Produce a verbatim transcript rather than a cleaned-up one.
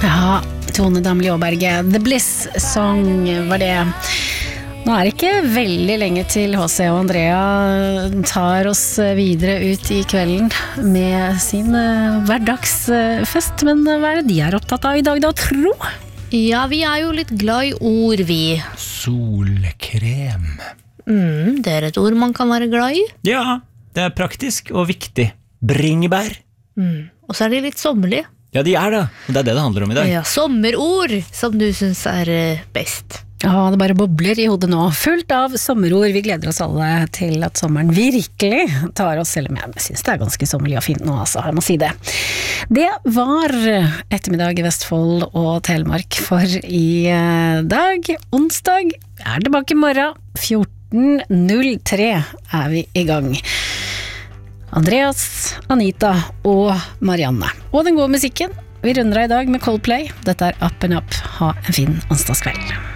Ja, Tone Damli Aaberge, The Bliss Song var det. Nå er det ikke veldig lenge til H C og Andrea tar oss videre ut i kvelden med sin uh, hverdagsfest, men hva er det de er opptatt av i dag da, tro? Ja, vi er jo litt glad i ord, vi. Solkrem. Mm, det er et ord man kan være glad i. Ja, det er praktisk og viktig. Bringebær. Mm. Og så er de litt sommerlige. Ja, de er det, og det er det det handler om i dag. Ja, sommerord som du synes er uh, best. Ja, det bare bobler i hodet nå. Fullt av sommerord. Vi gleder oss alle til at sommeren virkelig tar oss, selv om jeg synes det er ganske sommerlig og fint nå, altså, jeg må si det. Det var ettermiddag i Vestfold og Telemark for i dag. Onsdag er tilbake i morgen. fjorten null tre er vi i gang. Andreas, Anita og Marianne. Og den gode musikken. Vi runder av i dag med Coldplay. Dette er Up and Up. Ha en fin onsdagskveld.